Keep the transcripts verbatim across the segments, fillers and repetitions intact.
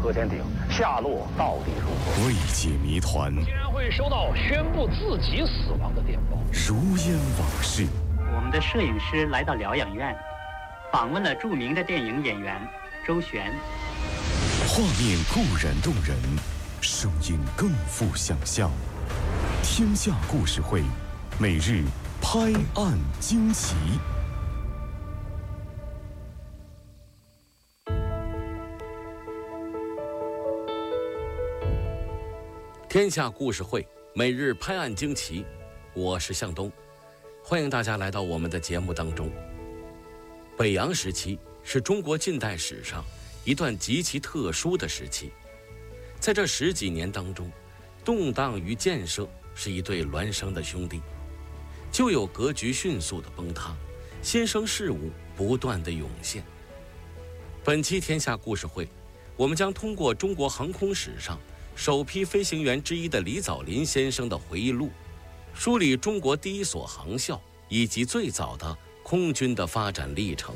核潜艇下落到底如何？ 未解谜团， 竟然会收到宣布自己死亡的电报， 如烟往事。 我们的摄影师来到疗养院，访问了著名的电影演员周璇。 画面固然动人，声音更富想象。天下故事会，每日拍案惊奇。 天下故事会，每日拍案惊奇，我是向东，欢迎大家来到我们的节目当中。北洋时期是中国近代史上一段极其特殊的时期，在这十几年当中，动荡与建设是一对孪生的兄弟，就有格局迅速的崩塌，新生事物不断的涌现。本期天下故事会，我们将通过中国航空史上首批飞行员之一的李藻林先生的回忆录，梳理中国第一所航校以及最早的空军的发展历程。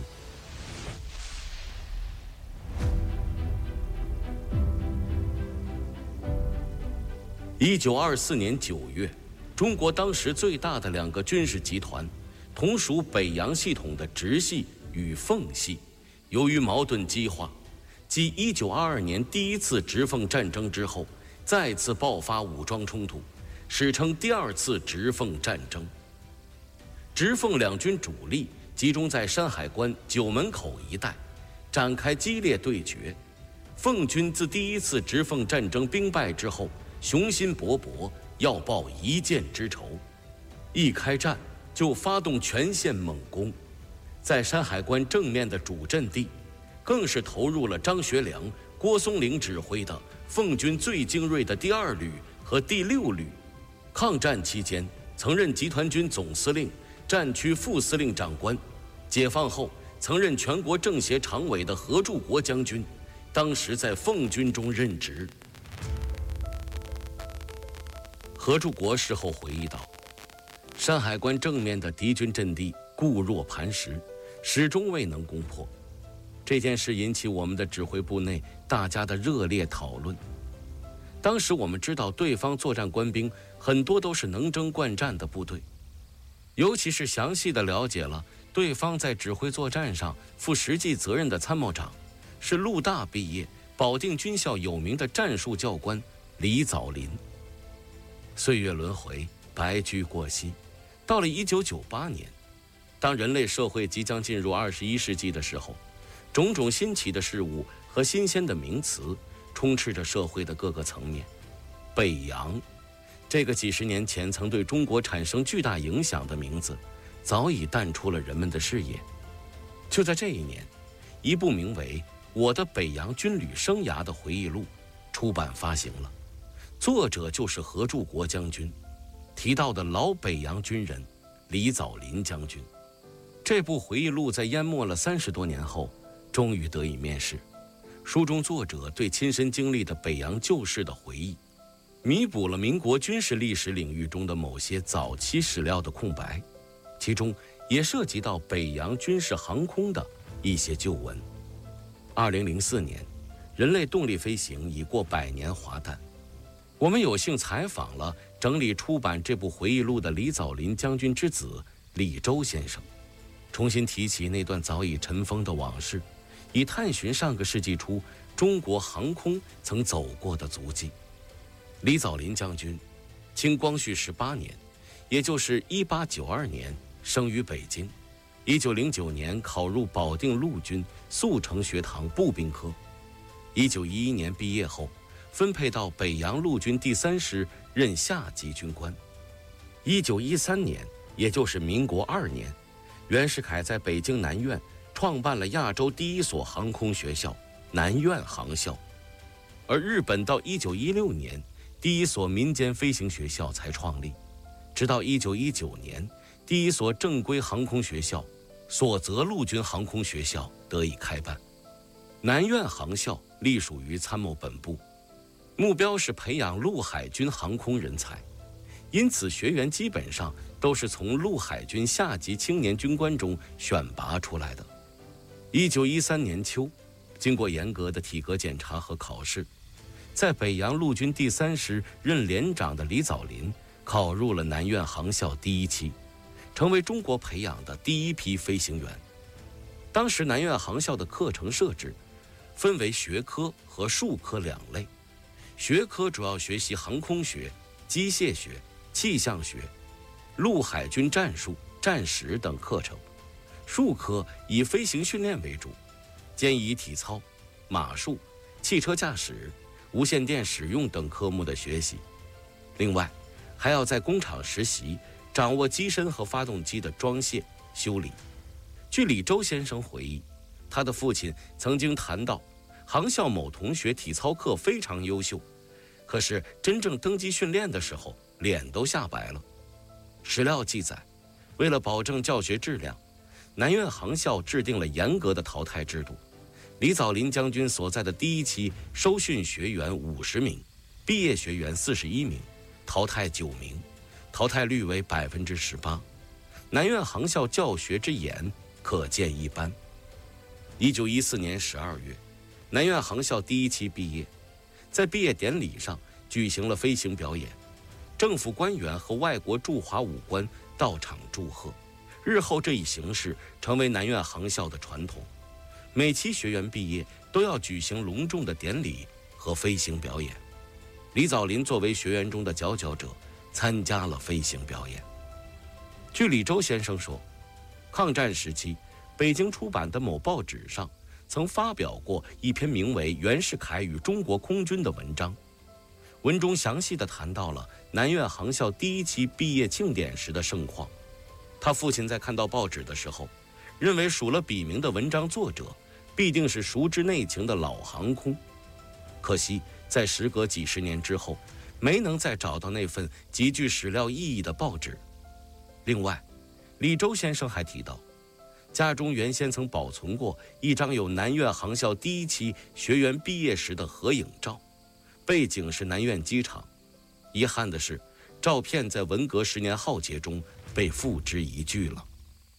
一九二四年九月，中国当时最大的两个军事集团，同属北洋系统的直系与奉系，由于矛盾激化，继一九二二年第一次直奉战争之后，再次爆发武装冲突，史称第二次直奉战争。直奉两军主力集中在山海关九门口一带，展开激烈对决。奉军自第一次直奉战争兵败之后，雄心勃勃，要报一箭之仇，一开战就发动全线猛攻，在山海关正面的主阵地，更是投入了张学良、郭松龄指挥的奉军最精锐的第二旅和第六旅。抗战期间，曾任集团军总司令、战区副司令长官；解放后，曾任全国政协常委的何柱国将军，当时在奉军中任职。何柱国事后回忆道：“山海关正面的敌军阵地固若磐石，始终未能攻破。这件事引起我们的指挥部内大家的热烈讨论。当时我们知道对方作战官兵很多都是能征惯战的部队，尤其是详细的了解了对方在指挥作战上负实际责任的参谋长，是陆大毕业、保定军校有名的战术教官李藻林。岁月轮回，白驹过隙，到了一九九八年，当人类社会即将进入二十一世纪的时候，种种新奇的事物和新鲜的名词充斥着社会的各个层面。北洋，这个几十年前曾对中国产生巨大影响的名字，早已淡出了人们的视野。就在这一年，一部名为《我的北洋军旅生涯》的回忆录出版发行了，作者就是何柱国将军提到的老北洋军人李藻林将军。这部回忆录在淹没了三十多年后，终于得以面世。书中作者对亲身经历的北洋旧事的回忆，弥补了民国军事历史领域中的某些早期史料的空白，其中也涉及到北洋军事航空的一些旧闻。二零零四年，人类动力飞行已过百年华诞，我们有幸采访了整理出版这部回忆录的李藻林将军之子李周先生，重新提起那段早已尘封的往事，以探寻上个世纪初中国航空曾走过的足迹。李藻林将军，清光绪十八年，也就是一八九二年，生于北京。一九零九年考入保定陆军速成学堂步兵科。一九一一年毕业后，分配到北洋陆军第三师任下级军官。一九一三年，也就是民国二年，袁世凯在北京南苑创办了亚洲第一所航空学校南苑航校，而日本到一九一六年，第一所民间飞行学校才创立，直到一九一九年，第一所正规航空学校所泽陆军航空学校得以开办。南苑航校隶属于参谋本部，目标是培养陆海军航空人才，因此学员基本上都是从陆海军下级青年军官中选拔出来的。一九一三年秋， 经过严格的体格检查和考试，在北洋陆军第三师任连长的李藻林考入了南苑航校第一期，成为中国培养的第一批飞行员。当时南苑航校的课程设置分为学科和术科两类，学科主要学习航空学、机械学、气象学、陆海军战术、战史等课程，术科以飞行训练为主，兼以体操、马术、汽车驾驶、无线电使用等科目的学习。另外，还要在工厂实习，掌握机身和发动机的装卸、修理。据李周先生回忆，他的父亲曾经谈到，航校某同学体操课非常优秀，可是真正登机训练的时候，脸都吓白了。史料记载，为了保证教学质量，南苑航校制定了严格的淘汰制度。李藻林将军所在的第一期收训学员五十名，毕业学员四十一名，淘汰九名，淘汰率为百分之十八。南苑航校教学之严，可见一斑。一九一四年十二月，南苑航校第一期毕业，在毕业典礼上举行了飞行表演，政府官员和外国驻华武官到场祝贺。日后这一形式成为南苑航校的传统，每期学员毕业都要举行隆重的典礼和飞行表演。李藻林作为学员中的佼佼者，参加了飞行表演。据李周先生说，抗战时期北京出版的某报纸上曾发表过一篇名为《袁世凯与中国空军》的文章，文中详细地谈到了南苑航校第一期毕业庆典时的盛况。他父亲在看到报纸的时候，认为署了笔名的文章作者必定是熟知内情的老航空，可惜在时隔几十年之后，没能再找到那份极具史料意义的报纸。另外，李周先生还提到，家中原先曾保存过一张有南苑航校第一期学员毕业时的合影照，背景是南苑机场。遗憾的是，照片在文革十年浩劫中被付之一炬了。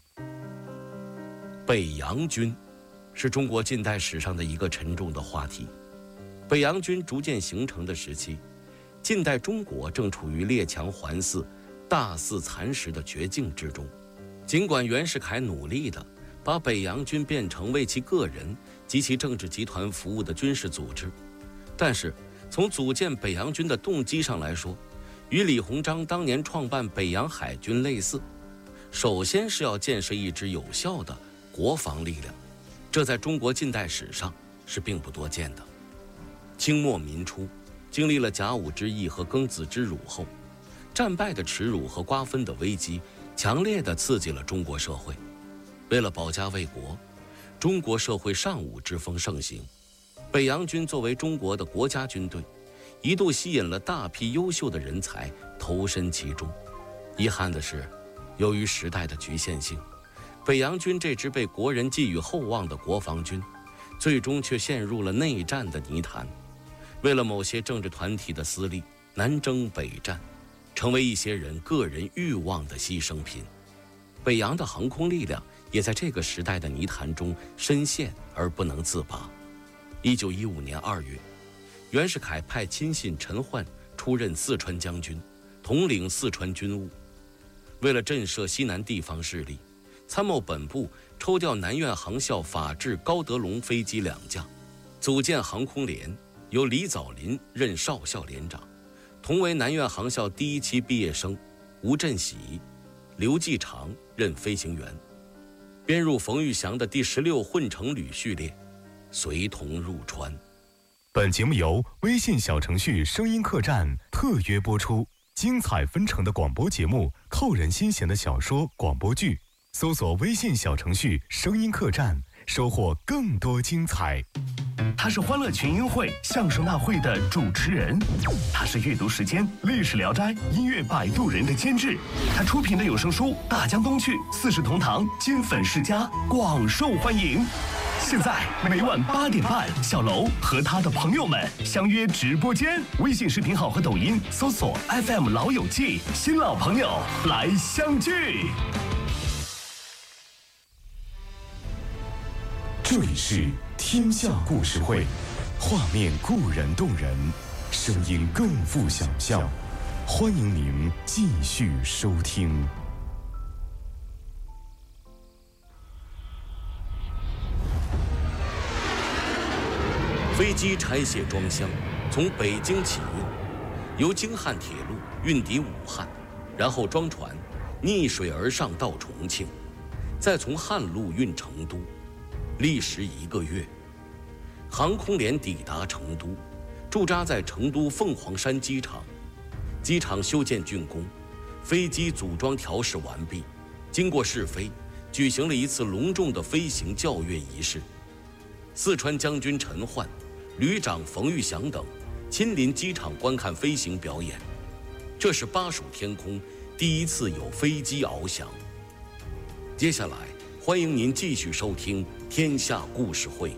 北洋军是中国近代史上的一个沉重的话题。北洋军逐渐形成的时期，近代中国正处于列强环伺、大肆蚕食的绝境之中。尽管袁世凯努力地把北洋军变成为其个人及其政治集团服务的军事组织，但是从组建北洋军的动机上来说，与李鸿章当年创办北洋海军类似，首先是要建设一支有效的国防力量，这在中国近代史上是并不多见的。清末民初，经历了甲午之役和庚子之辱后，战败的耻辱和瓜分的危机强烈地刺激了中国社会。为了保家卫国，中国社会尚武之风盛行，北洋军作为中国的国家军队，一度吸引了大批优秀的人才投身其中。遗憾的是，由于时代的局限性，北洋军这支被国人寄予厚望的国防军，最终却陷入了内战的泥潭。为了某些政治团体的私利，南征北战，成为一些人个人欲望的牺牲品。北洋的航空力量也在这个时代的泥潭中深陷而不能自拔。一九一五年二月，袁世凯派亲信陈焕出任四川将军，统领四川军务。为了震慑西南地方势力，参谋本部抽调南苑航校法制高德龙飞机两架，组建航空连，由李藻林任少校连长，同为南苑航校第一期毕业生吴振喜、刘继常任飞行员，编入冯玉祥的第十六混成旅序列，随同入川。 本节目由微信小程序声音客栈特约播出，精彩纷呈的广播节目，扣人心弦的小说、广播剧，搜索微信小程序声音客栈，收获更多精彩。 他是欢乐群英会相声大会的主持人，他是阅读时间历史聊斋音乐摆渡人的监制，他出品的有声书《大江东去》《四世同堂》金粉世家广受欢迎。现在每晚八点半，小楼和他的朋友们相约直播间，微信视频号和抖音搜索 F M 老友记，新老朋友来相聚。 这这里是天下故事会，画面固然动人，声音更富想象。欢迎您继续收听。 飞机拆卸装箱，从北京起运，由京汉铁路运抵武汉，然后装船，逆水而上到重庆，再从汉路运成都，历时一个月。航空联抵达成都，驻扎在成都凤凰山机场。机场修建竣工，飞机组装调试完毕，经过试飞，举行了一次隆重的飞行校阅仪式。四川将军陈焕、旅长冯玉祥等亲临机场观看飞行表演。这是巴蜀天空第一次有飞机翱翔。接下来，欢迎您继续收听《天下故事会》。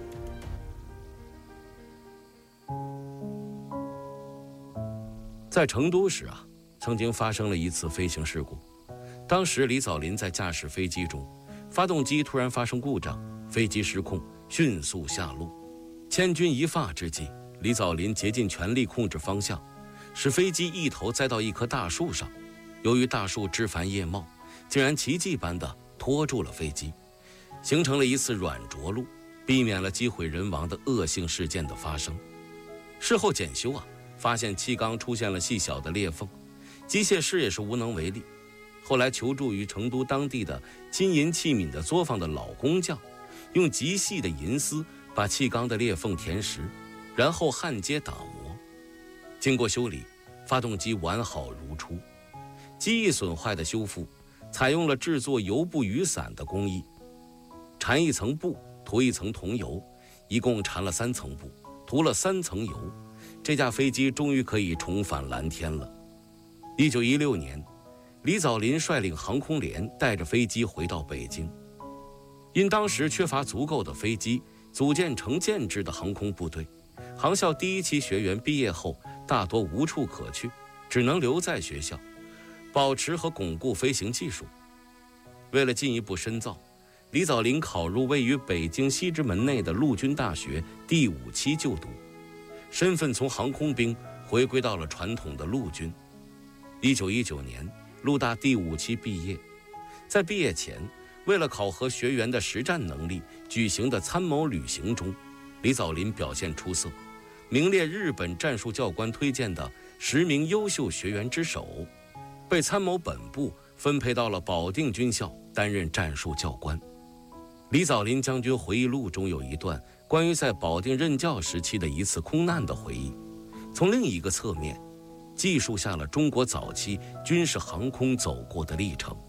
在成都时啊，曾经发生了一次飞行事故。当时李藻林在驾驶飞机中，发动机突然发生故障，飞机失控，迅速下落。千钧一发之际，李藻林竭尽全力控制方向，使飞机一头栽到一棵大树上。由于大树枝繁叶茂，竟然奇迹般地拖住了飞机，形成了一次软着陆，避免了机毁人亡的恶性事件的发生。事后检修啊，发现气缸出现了细小的裂缝，机械师也是无能为力。后来求助于成都当地的金银器皿的作坊的老工匠，用极细的银丝把气缸的裂缝填实，然后焊接打磨。经过修理，发动机完好如初。机翼损坏的修复，采用了制作油布雨伞的工艺，缠一层布，涂一层桐油，一共缠了三层布，涂了三层油。这架飞机终于可以重返蓝天了。一九一六年，李藻林率领航空联带着飞机回到北京。因当时缺乏足够的飞机，组建成建制的航空部队，航校第一期学员毕业后大多无处可去，只能留在学校，保持和巩固飞行技术。为了进一步深造，李藻林考入位于北京西直门内的陆军大学第五期就读，身份从航空兵回归到了传统的陆军。一九一九年，陆大第五期毕业。在毕业前，为了考核学员的实战能力举行的参谋旅行中，李藻林表现出色，名列日本战术教官推荐的十名优秀学员之首，被参谋本部分配到了保定军校担任战术教官。李藻林将军回忆录中有一段关于在保定任教时期的一次空难的回忆，从另一个侧面记述下了中国早期军事航空走过的历程。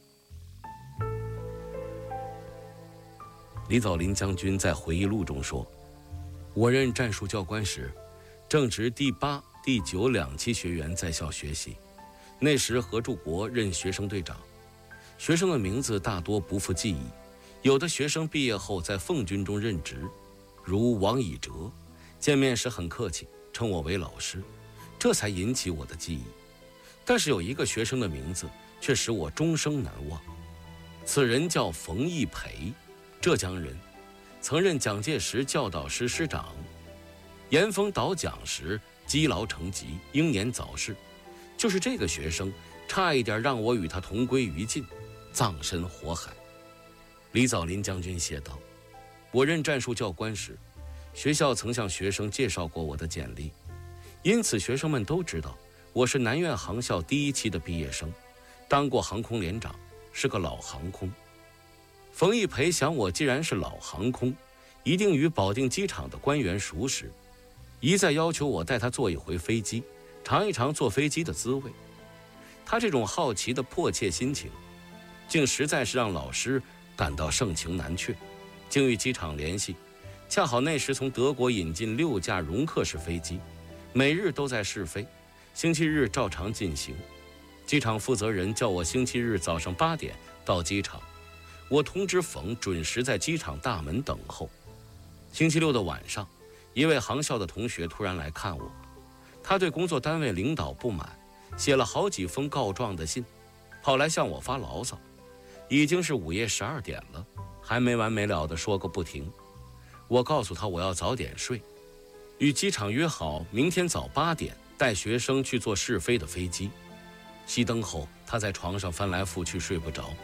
李藻林将军在回忆录中说，我任战术教官时，正值第八、第九两期学员在校学习，那时何柱国任学生队长，学生的名字大多不复记忆，有的学生毕业后在奉军中任职，如王以哲，见面时很客气，称我为老师，这才引起我的记忆。但是有一个学生的名字却使我终生难忘，此人叫冯义培，浙江人，曾任蒋介石教导师师长。严峰倒蒋时积劳成疾，英年早逝。就是这个学生，差一点让我与他同归于尽，葬身火海。李藻林将军写道，我任战术教官时，学校曾向学生介绍过我的简历，因此学生们都知道我是南苑航校第一期的毕业生，当过航空连长，是个老航空。冯义培想我既然是老航空，一定与保定机场的官员熟识，一再要求我带他坐一回飞机，尝一尝坐飞机的滋味。他这种好奇的迫切心情，竟实在是让老师感到盛情难却，竟与机场联系。恰好那时从德国引进六架容克式飞机，每日都在试飞，星期日照常进行。机场负责人叫我星期日早上八点到机场，我通知冯准时在机场大门等候。星期六的晚上，一位航校的同学突然来看我，他对工作单位领导不满，写了好几封告状的信，跑来向我发牢骚。已经是午夜十二点了，还没完没了地说个不停。 我告诉他我要早点睡，与机场约好明天早八点带学生去坐试飞的飞机。熄灯后，他在床上翻来覆去睡不着。